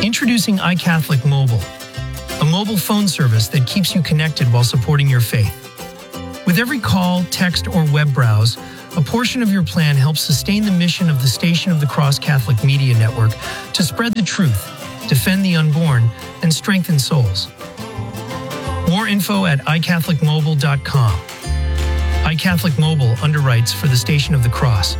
Introducing iCatholic Mobile, a mobile phone service that keeps you connected while supporting your faith. With every call, text, or web browse, a portion of your plan helps sustain the mission of the Station of the Cross Catholic Media Network to spread the truth, defend the unborn, and strengthen souls. More info at iCatholicMobile.com. iCatholic Mobile underwrites for the Station of the Cross.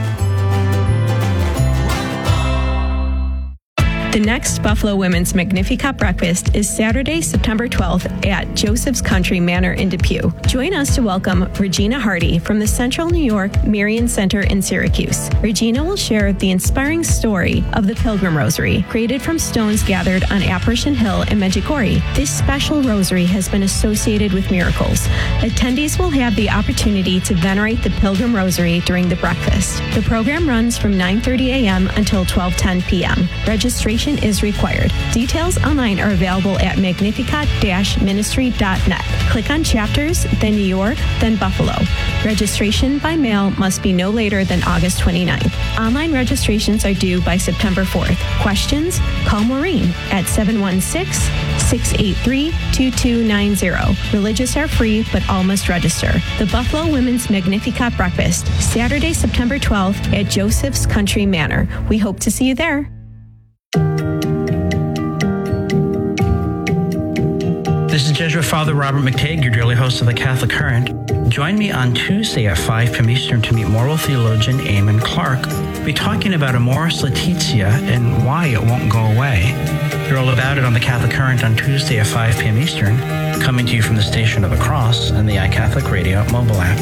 The next Buffalo Women's Magnificat Breakfast is Saturday, September 12th at Joseph's Country Manor in Depew. Join us to welcome Regina Hardy from the Central New York Marian Center in Syracuse. Regina will share the inspiring story of the Pilgrim Rosary, created from stones gathered on Apparition Hill in Medjugorje. This special rosary has been associated with miracles. Attendees will have the opportunity to venerate the Pilgrim Rosary during the breakfast. The program runs from 9:30 a.m. until 12:10 p.m. Registration is required. Details online are available at magnificat-ministry.net. Click on chapters, then New York, then Buffalo. Registration by mail must be no later than August 29th. Online registrations are due by September 4th. Questions? Call Maureen at 716-683-2290. Religious are free, but all must register. The Buffalo Women's Magnificat Breakfast, Saturday, September 12th at Joseph's Country Manor. We hope to see you there. This is Jesuit Father Robert McTague, your daily host of the Catholic Current. Join me on Tuesday at 5 p.m. Eastern to meet moral theologian Eamon Clark. We'll be talking about Amoris Laetitia and why it won't go away. Hear all about it on the Catholic Current on Tuesday at 5 p.m. Eastern, coming to you from the Station of the Cross and the iCatholic Radio mobile app.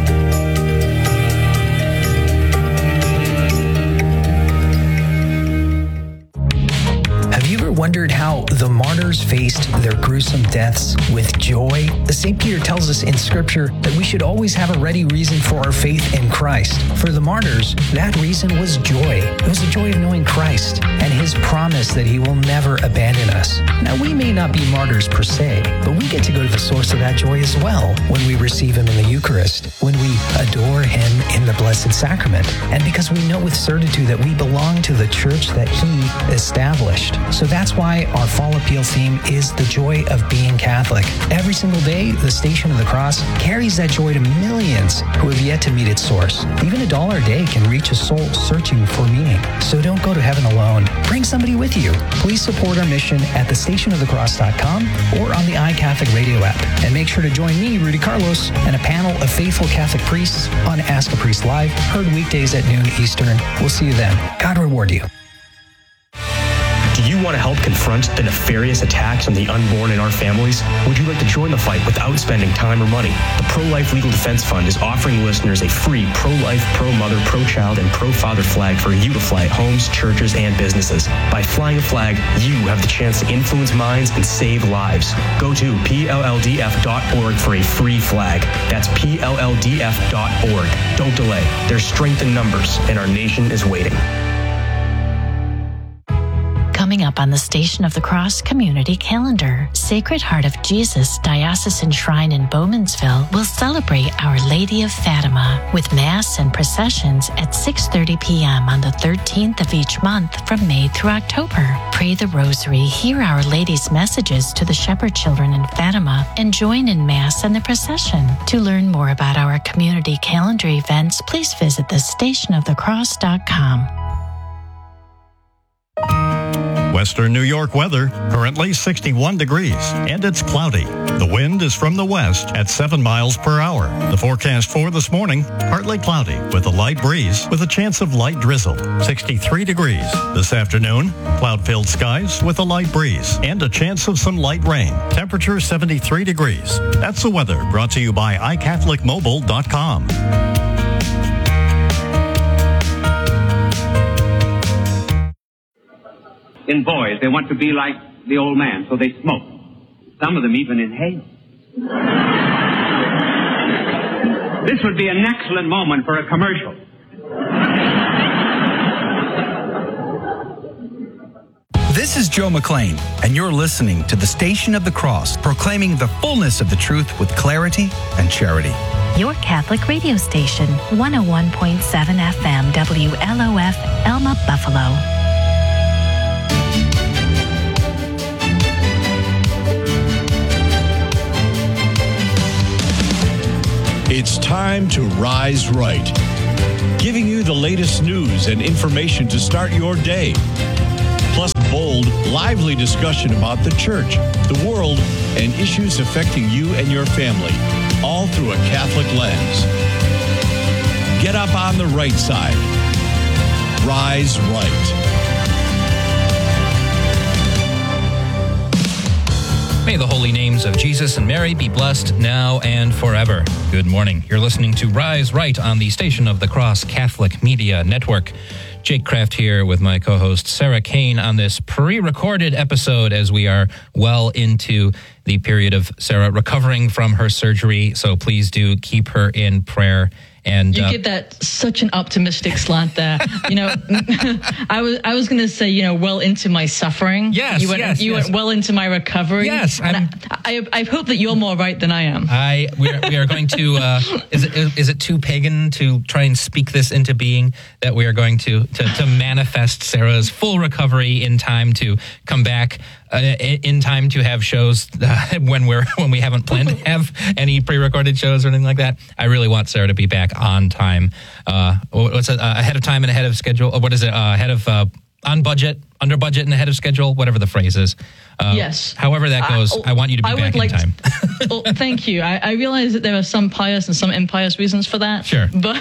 Wondered how the martyrs faced their gruesome deaths with joy? St. Peter tells us in Scripture that we should always have a ready reason for our faith in Christ. For the martyrs, that reason was joy. It was the joy of knowing Christ and His promise that He will never abandon us. Now, we may not be martyrs per se, but we get to go to the source of that joy as well when we receive Him in the Eucharist, when we adore Him in the Blessed Sacrament, and because we know with certitude that we belong to the church that He established. So that's why our fall appeal theme is the joy of being Catholic. Every single day, the Station of the Cross carries that joy to millions who have yet to meet its source. Even $1 a day can reach a soul searching for meaning. So don't go to heaven alone. Bring somebody with you. Please support our mission at thestationofthecross.com or on the iCatholic Radio app. And make sure to join me, Rudy Carlos, and a panel of faithful Catholic priests on Ask a Priest Live, heard weekdays at noon Eastern. We'll see you then. God reward you. Do you want to help confront the nefarious attacks on the unborn in our families? Would you like to join the fight without spending time or money? The Pro-Life Legal Defense Fund is offering listeners a free pro-life, pro-mother, pro-child, and pro-father flag for you to fly at homes, churches, and businesses. By flying a flag, you have the chance to influence minds and save lives. Go to PLLDF.org for a free flag. That's PLLDF.org. Don't delay. There's strength in numbers, and our nation is waiting. Coming up on the Station of the Cross Community Calendar, Sacred Heart of Jesus Diocesan Shrine in Bowmansville will celebrate Our Lady of Fatima with Mass and processions at 6:30 p.m. on the 13th of each month from May through October. Pray the Rosary, hear Our Lady's messages to the shepherd children in Fatima, and join in Mass and the procession. To learn more about our community calendar events, please visit thestationofthecross.com. Western New York weather, currently 61 degrees, and it's cloudy. The wind is from the west at 7 miles per hour. The forecast for this morning, partly cloudy with a light breeze with a chance of light drizzle, 63 degrees. This afternoon, cloud-filled skies with a light breeze and a chance of some light rain. Temperature 73 degrees. That's the weather brought to you by iCatholicMobile.com. In boys, they want to be like the old man, so they smoke. Some of them even inhale. This would be an excellent moment for a commercial. This is Joe McLean, and you're listening to the Station of the Cross, proclaiming the fullness of the truth with clarity and charity. Your Catholic radio station, 101.7 FM, WLOF, Elma, Buffalo. time to Rise Right, giving you the latest news and information to start your day. Plus bold, lively discussion about the church, the world, and issues affecting you and your family, all through a Catholic lens. Get up on the right side. Rise Right. May the holy names of Jesus and Mary be blessed now and forever. Good morning. You're listening to Rise Right on the Station of the Cross Catholic Media Network. Jake Kraft here with my co-host Sarah Kane on this pre-recorded episode as we are well into the period of Sarah recovering from her surgery. So please do keep her in prayer. And you give that such an optimistic slant there. You know, I was going to say, you know, well into my suffering. Yes, you went well into my recovery. Yes, I hope that you're more right than I am. We are going to. Is it too pagan to try and speak this into being that we are going to manifest Sarah's full recovery in time to come back in time to have shows when we haven't planned to have any pre-recorded shows or anything like that. I really want Sarah to be back on time. What's it? Ahead of time and ahead of schedule. What is it? Ahead of on budget, under budget, and ahead of schedule. Whatever the phrase is. Yes. However that goes, I want you to be back in time. Well, thank you. I realize that there are some pious and some impious reasons for that. Sure. But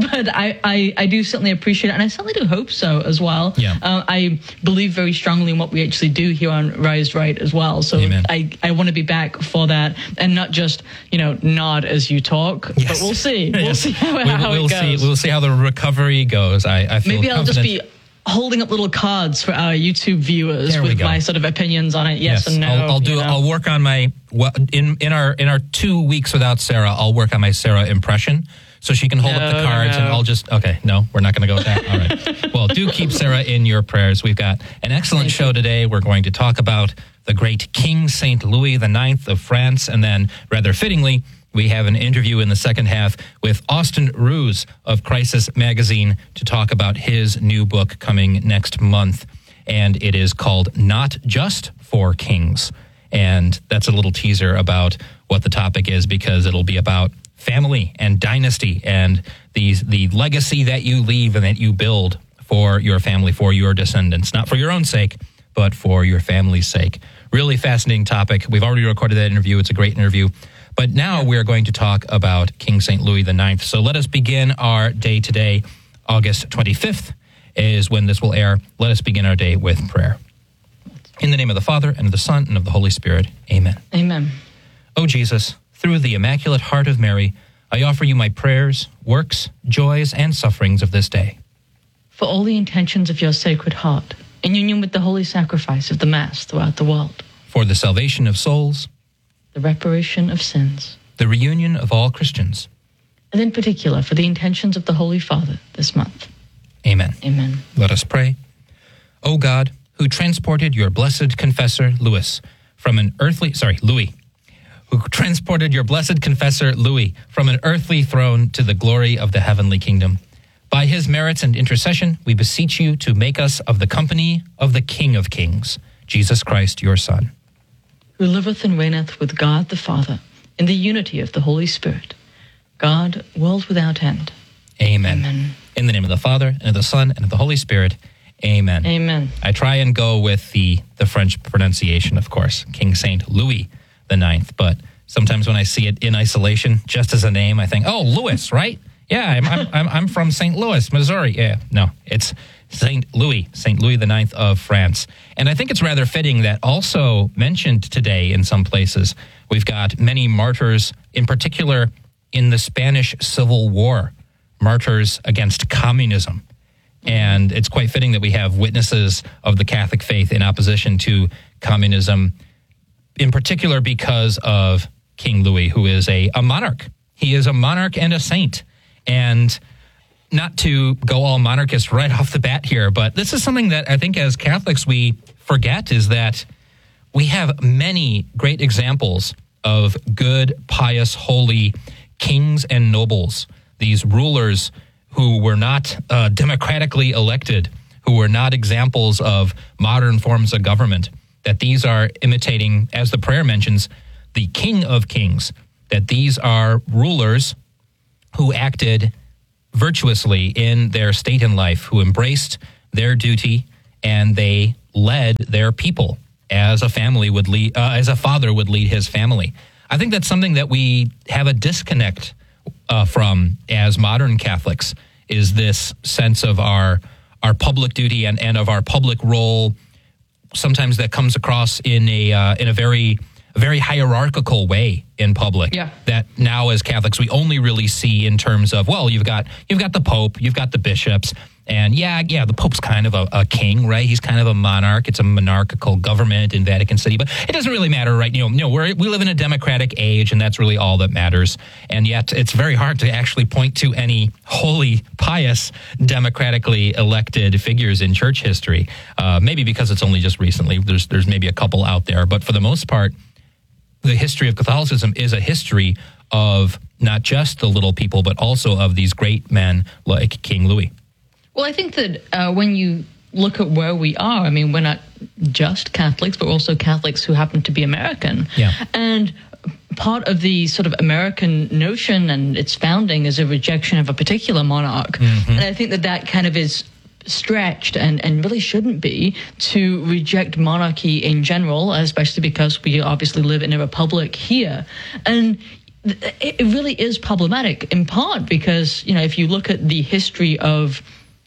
I do certainly appreciate it, and I certainly do hope so as well. Yeah. I believe very strongly in what we actually do here on Rise Right as well. So Amen. I want to be back for that, and not just, you know, nod as you talk. Yes. But we'll see. We'll Yes. see how it goes. We'll see how the recovery goes. I feel maybe I'll confident. just be holding up little cards for our YouTube viewers There we with go. my sort of opinions on it. Yes and no. I'll work on my in our 2 weeks without Sarah. I'll work on my Sarah impression so she can hold up the cards, and I'll just no, we're not going to go with that. All right. Well, do keep Sarah in your prayers. We've got an excellent show today. We're going to talk about the great King Saint Louis IX of France, and then rather fittingly, we have an interview in the second half with Austin Ruse of Crisis Magazine to talk about his new book coming next month. And it is called Not Just for Kings. And that's a little teaser about what the topic is, because it'll be about family and dynasty and the legacy that you leave and that you build for your family, for your descendants, not for your own sake, but for your family's sake. Really fascinating topic. We've already recorded that interview. It's a great interview. But now we're going to talk about King St. Louis IX. So let us begin our day today. August 25th is when this will air. Let us begin our day with prayer. In the name of the Father, and of the Son, and of the Holy Spirit. Amen. Amen. O Jesus, through the Immaculate Heart of Mary, I offer you my prayers, works, joys, and sufferings of this day. For all the intentions of your Sacred Heart, in union with the holy sacrifice of the Mass throughout the world. For the salvation of souls, the reparation of sins, the reunion of all Christians, and in particular for the intentions of the Holy Father this month. Amen. Amen. Let us pray. O God, who transported your blessed confessor Louis from an earthly throne to the glory of the heavenly kingdom. By his merits and intercession, we beseech you to make us of the company of the King of Kings, Jesus Christ, your Son, who liveth and reigneth with God the Father, in the unity of the Holy Spirit, God, world without end. Amen. Amen. In the name of the Father, and of the Son, and of the Holy Spirit. Amen. Amen. I try and go with the French pronunciation, of course, King Saint Louis IX, but sometimes when I see it in isolation, just as a name, I think, oh, Louis, right? Yeah, I'm from St. Louis, Missouri. Yeah, no, it's St. Louis IX of France. And I think it's rather fitting that also mentioned today in some places, we've got many martyrs, in particular in the Spanish Civil War, martyrs against communism. And it's quite fitting that we have witnesses of the Catholic faith in opposition to communism, in particular because of King Louis, who is a monarch. He is a monarch and a saint. And not to go all monarchist right off the bat here, but this is something that I think as Catholics we forget, is that we have many great examples of good, pious, holy kings and nobles, these rulers who were not democratically elected, who were not examples of modern forms of government, that these are imitating, as the prayer mentions, the King of Kings, that these are rulers who acted virtuously in their state in life, who embraced their duty, and they led their people as a family would lead, as a father would lead his family. I think that's something that we have a disconnect from as modern Catholics, is this sense of our public duty and of our public role. Sometimes that comes across in a very hierarchical way in public. Yeah. That now as Catholics we only really see in terms of, well, you've got the Pope, you've got the bishops, and the Pope's kind of a king, right? He's kind of a monarch. It's a monarchical government in Vatican City, but it doesn't really matter, right? We live in a democratic age, and that's really all that matters. And yet it's very hard to actually point to any holy, pious, democratically elected figures in church history. Maybe because it's only just recently. There's maybe a couple out there, but for the most part, the history of Catholicism is a history of not just the little people, but also of these great men like King Louis. Well, I think that when you look at where we are, I mean, we're not just Catholics, but also Catholics who happen to be American. Yeah. And part of the sort of American notion and its founding is a rejection of a particular monarch. Mm-hmm. And I think that kind of is stretched and really shouldn't be, to reject monarchy in general, especially because we obviously live in a republic here. And it really is problematic, in part because, if you look at the history of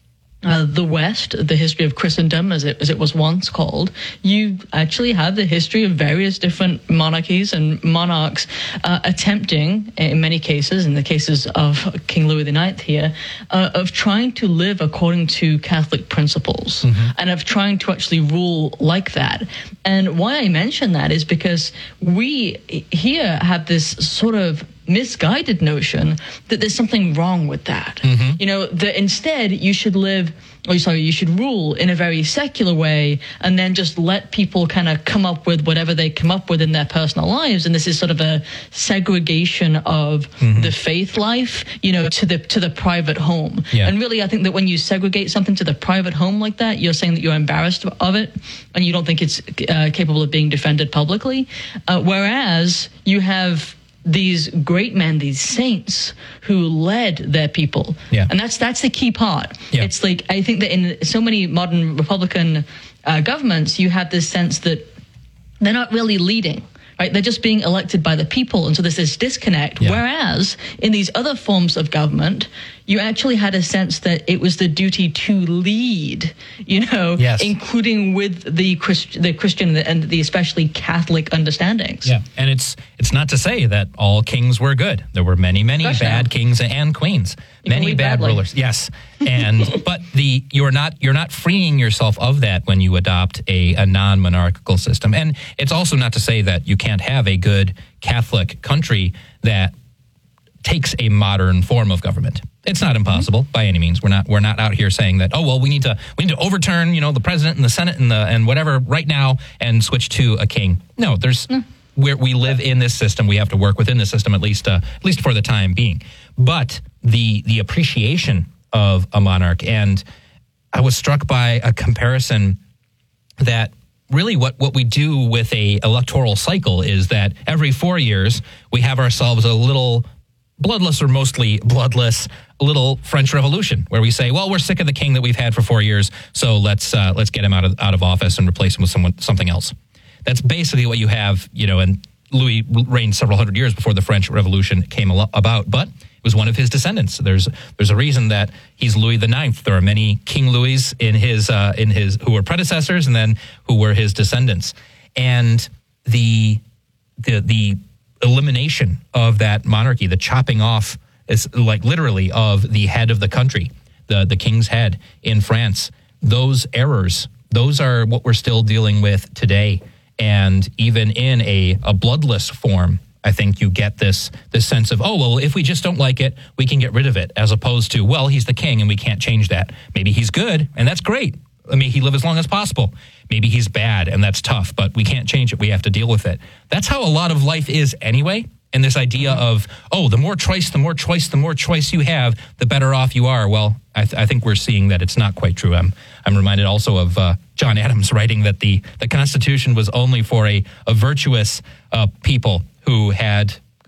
the West, the history of Christendom, as it was once called, you actually have the history of various different monarchies and monarchs attempting, in many cases, in the cases of King Louis IX here, of trying to live according to Catholic principles, mm-hmm. and of trying to actually rule like that. And why I mention that is because we here have this sort of misguided notion that there's something wrong with that. Mm-hmm. That instead you should you should rule in a very secular way, and then just let people kind of come up with whatever they come up with in their personal lives. And this is sort of a segregation of mm-hmm. the faith life, to the private home. Yeah. And really, I think that when you segregate something to the private home like that, you're saying that you're embarrassed of it, and you don't think it's capable of being defended publicly. Whereas you have these great men, these saints who led their people. Yeah. And that's the key part. Yeah. It's like, I think that in so many modern Republican governments, you have this sense that they're not really leading, right? They're just being elected by the people. And so there's this disconnect. Yeah. Whereas in these other forms of government, you actually had a sense that it was the duty to lead, yes. including with the Christian and the especially Catholic understandings. Yeah, and it's not to say that all kings were good. There were many bad kings and queens, many bad rulers. Yes, but you're not freeing yourself of that when you adopt a non-monarchical system. And it's also not to say that you can't have a good Catholic country that takes a modern form of government. It's not impossible by any means. We're not out here saying that, we need to overturn, the president and the Senate and whatever right now and switch to a king. No, we live in this system. We have to work within the system at least for the time being. But the appreciation of a monarch, and I was struck by a comparison that really what we do with a electoral cycle is that every 4 years we have ourselves a little bloodless or mostly bloodless little French Revolution, where we say, well, we're sick of the king that we've had for 4 years, so let's get him out of office and replace him with something else. That's basically what you have, and Louis reigned several hundred years before the French Revolution came about, but it was one of his descendants. There's a reason that he's Louis IX. There are many King Louis in his who were predecessors and then who were his descendants, and the elimination of that monarchy, the chopping off, is like literally of the head of the country, the king's head in France. Those errors, those are what we're still dealing with today. And even in a bloodless form, I think you get this sense of, if we just don't like it, we can get rid of it, as opposed to, he's the king and we can't change that. Maybe he's good, and that's great. He live as long as possible. Maybe he's bad, and that's tough, but we can't change it. We have to deal with it. That's how a lot of life is anyway. And this idea of, the more choice you have, the better off you are. Well, I think we're seeing that it's not quite true. I'm reminded also of John Adams writing that the Constitution was only for a virtuous people who had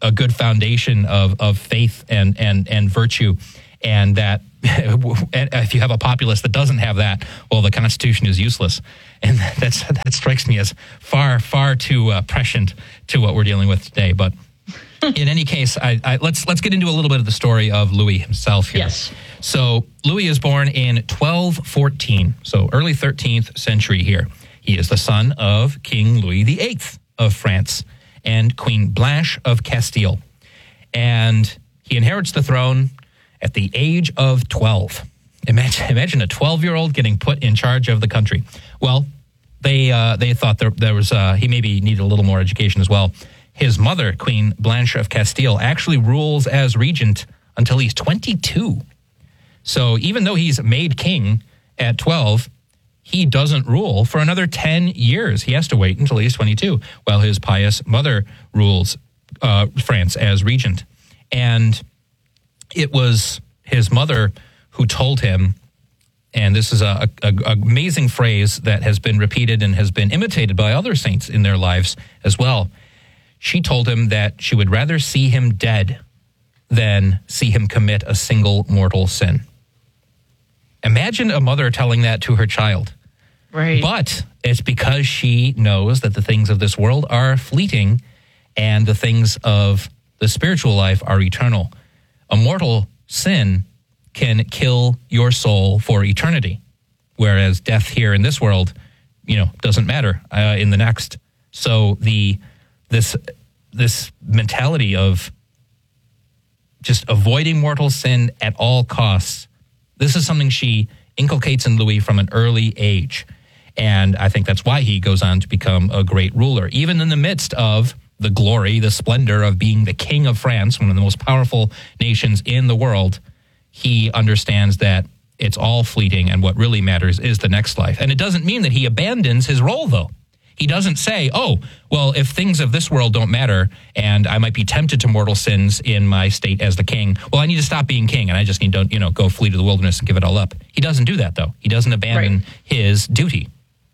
a good foundation of faith and virtue, and that if you have a populace that doesn't have that, well, the Constitution is useless. And that strikes me as far too prescient to what we're dealing with today. But in any case, let's get into a little bit of the story of Louis himself here. Yes. So Louis is born in 1214, so early 13th century here. He is the son of King Louis VIII of France and Queen Blanche of Castile. And he inherits the throne at the age of 12. Imagine a 12-year-old getting put in charge of the country. Well, they thought there was he maybe needed a little more education as well. His mother, Queen Blanche of Castile, actually rules as regent until he's 22. So even though he's made king at 12, he doesn't rule for another 10 years. He has to wait until he's 22, while his pious mother rules France as regent. And it was his mother who told him, and this is a amazing phrase that has been repeated and has been imitated by other saints in their lives as well. She told him that she would rather see him dead than see him commit a single mortal sin. Imagine a mother telling that to her child. Right. But it's because she knows that the things of this world are fleeting and the things of the spiritual life are eternal. A mortal sin can kill your soul for eternity, whereas death here in this world, doesn't matter in the next. So this mentality of just avoiding mortal sin at all costs, this is something she inculcates in Louis from an early age. And I think that's why he goes on to become a great ruler, even in the midst of the glory, the splendor of being the king of France, one of the most powerful nations in the world. He understands that it's all fleeting and what really matters is the next life. And it doesn't mean that he abandons his role, though. He doesn't say, oh, well, if things of this world don't matter and I might be tempted to mortal sins in my state as the king, well, I need to stop being king and I just need to, go flee to the wilderness and give it all up. He doesn't do that, though. He doesn't abandon his duty.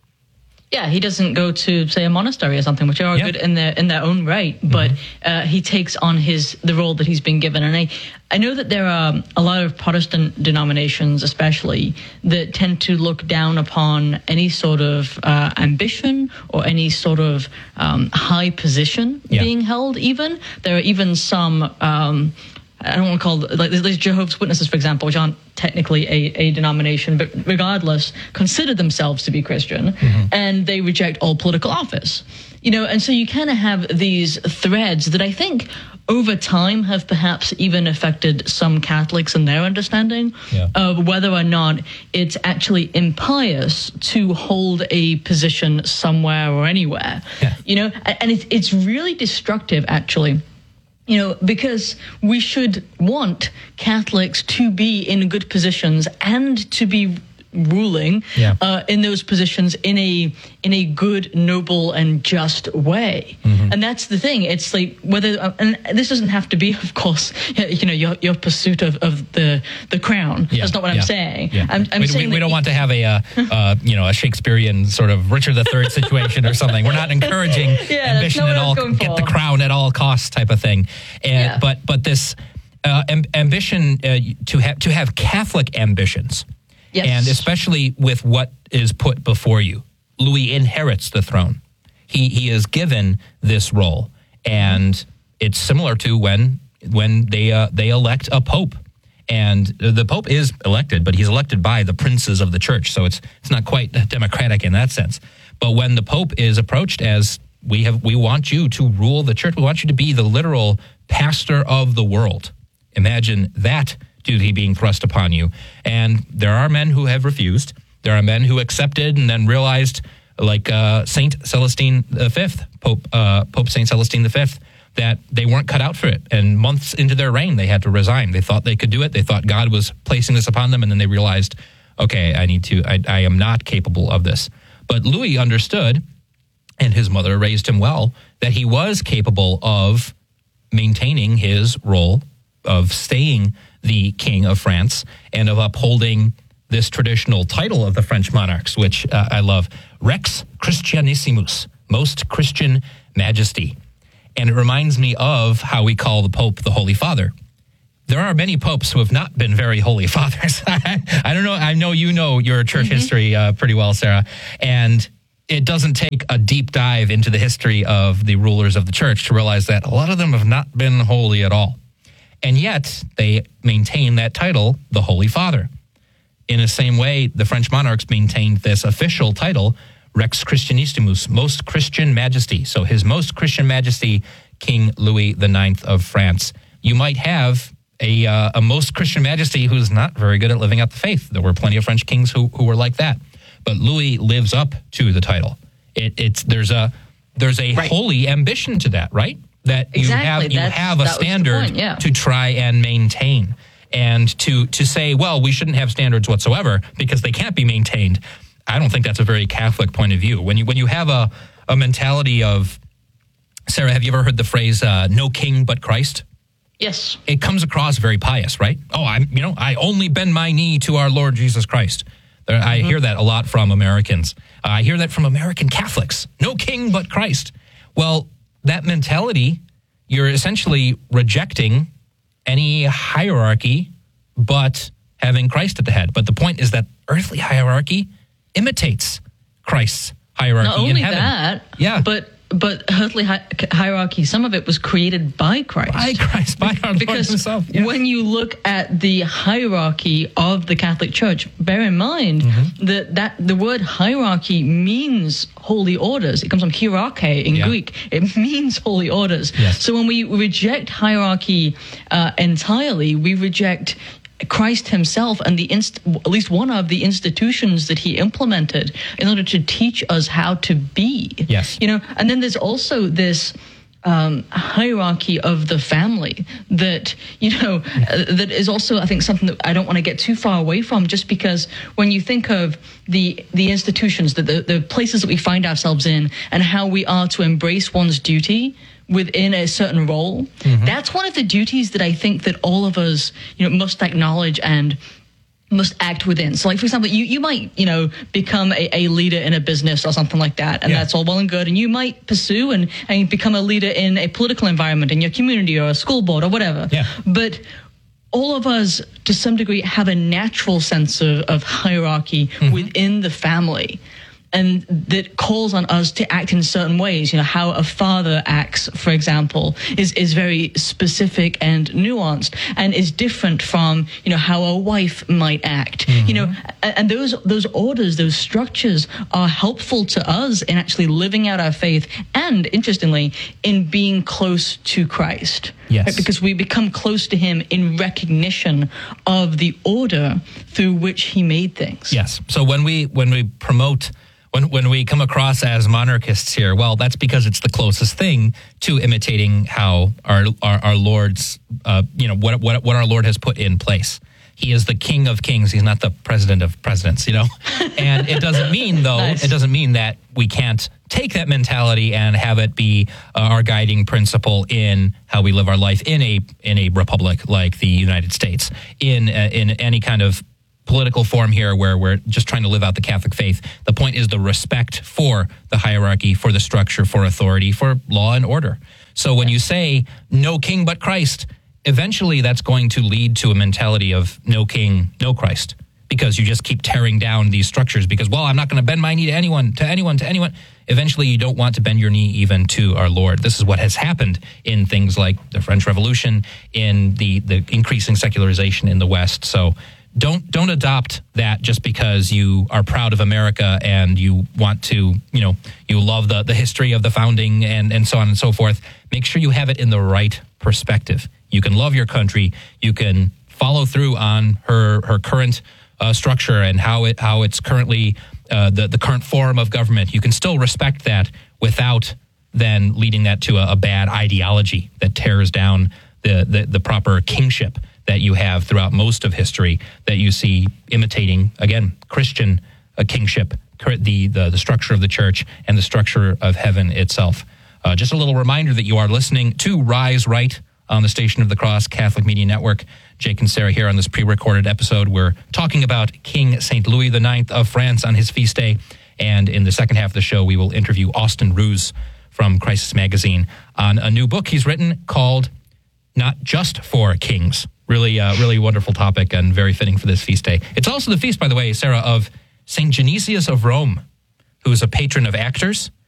Yeah, he doesn't go to, say, a monastery or something, which are good in their own right, but he takes on the role that he's been given. And I know that there are a lot of Protestant denominations, especially, that tend to look down upon any sort of ambition or any sort of high position being held, even. There are even some... I don't want to call there's Jehovah's Witnesses, for example, which aren't technically a denomination, but regardless, consider themselves to be Christian, and they reject all political office. And so you kind of have these threads that I think over time have perhaps even affected some Catholics in their understanding of whether or not it's actually impious to hold a position somewhere or anywhere. And it's really destructive, actually. Because we should want Catholics to be in good positions and to be ruling in those positions in a good, noble, and just way. And that's the thing. It's like whether, and this doesn't have to be, of course, your pursuit of the crown. That's not what I'm saying. I'm saying we don't want to have a Shakespearean sort of Richard III situation or something. We're not encouraging ambition at all, get the crown at all costs type of thing. And but this ambition to have Catholic ambitions. Yes. And especially with what is put before you. Louis inherits the throne. He is given this role. And it's similar to when they elect a pope. And the pope is elected, but he's elected by the princes of the church. So it's not quite democratic in that sense. But when the pope is approached as we want you to rule the church, we want you to be the literal pastor of the world. Imagine that duty being thrust upon you. And there are men who have refused. There are men who accepted and then realized, like Saint Celestine V, Pope Saint Celestine V, that they weren't cut out for it. And months into their reign, they had to resign. They thought they could do it. They thought God was placing this upon them. And then they realized, okay, I am not capable of this. But Louis understood, and his mother raised him well, that he was capable of maintaining his role of staying the king of France and of upholding this traditional title of the French monarchs, which I love, Rex Christianissimus, most Christian majesty. And it reminds me of how we call the Pope the Holy Father. There are many popes who have not been very holy fathers. I don't know. I know you know your church history pretty well, Sarah. And it doesn't take a deep dive into the history of the rulers of the church to realize that a lot of them have not been holy at all. And yet they maintain that title, the Holy Father. In the same way, the French monarchs maintained this official title, Rex Christianissimus, Most Christian Majesty. So His Most Christian Majesty, King Louis IX of France. You might have a Most Christian Majesty who's not very good at living out the faith. There were plenty of French kings who were like that. But Louis lives up to the title. There's a right. holy ambition to that, right? That exactly. you have a standard to try and maintain. And to say, well, we shouldn't have standards whatsoever because they can't be maintained. I don't think that's a very Catholic point of view. When you have a mentality of, Sarah, have you ever heard the phrase, no king but Christ? Yes. It comes across very pious, right? Oh, I only bend my knee to our Lord Jesus Christ. I hear that a lot from Americans. I hear that from American Catholics. No king but Christ. Well, that mentality, you're essentially rejecting any hierarchy but having Christ at the head. But the point is that earthly hierarchy imitates Christ's hierarchy in heaven. Not only that, but earthly hierarchy, some of it was created by Christ. By Christ, by our Lord himself. Because when you look at the hierarchy of the Catholic Church, bear in mind that the word hierarchy means holy orders. It comes from hierarche in Greek. It means holy orders. Yes. So when we reject hierarchy entirely, we reject Christ himself and at least one of the institutions that he implemented in order to teach us how to be. Yes. And then there's also this hierarchy of the family that, that is also, I think, something that I don't want to get too far away from, just because when you think of the institutions, the places that we find ourselves in and how we are to embrace one's duty within a certain role, that's one of the duties that I think that all of us, must acknowledge and must act within. So, like, for example, you might, become a leader in a business or something like that, and that's all well and good, and you might pursue and become a leader in a political environment in your community or a school board or whatever. Yeah. But all of us, to some degree, have a natural sense of hierarchy within the family. And that calls on us to act in certain ways. How a father acts, for example, is very specific and nuanced, and is different from, how a wife might act. And those orders, those structures are helpful to us in actually living out our faith, and interestingly, in being close to Christ. Yes. Right? Because we become close to him in recognition of the order through which he made things. Yes. So when we promote, when we come across as monarchists here, well, that's because it's the closest thing to imitating how our Lord's, what our Lord has put in place. He is the King of Kings. He's not the President of Presidents, And it doesn't mean, though, It doesn't mean that we can't take that mentality and have it be our guiding principle in how we live our life in a republic like the United States, in any kind of political form here where we're just trying to live out the Catholic faith. The point is the respect for the hierarchy, for the structure, for authority, for law and order. So when you say no king but Christ, eventually that's going to lead to a mentality of no king, no Christ, because you just keep tearing down these structures because, well, I'm not going to bend my knee to anyone. Eventually you don't want to bend your knee even to our Lord. This is what has happened in things like the French Revolution, in the increasing secularization in the West. So Don't adopt that just because you are proud of America and you want to, you love the history of the founding and so on and so forth. Make sure you have it in the right perspective. You can love your country. You can follow through on her current structure and how it's currently the current form of government. You can still respect that without then leading that to a bad ideology that tears down the proper kingship that you have throughout most of history, that you see imitating, again, Christian kingship, the structure of the church and the structure of heaven itself. Just a little reminder that you are listening to Rise Right on the Station of the Cross Catholic Media Network. Jake and Sarah here on this pre-recorded episode. We're talking about King St. Louis IX of France on his feast day. And in the second half of the show, we will interview Austin Ruse from Crisis Magazine on a new book he's written called Not Just for Kings. Really wonderful topic and very fitting for this feast day. It's also the feast, by the way, Sarah, of St. Genesius of Rome, who is a patron of actors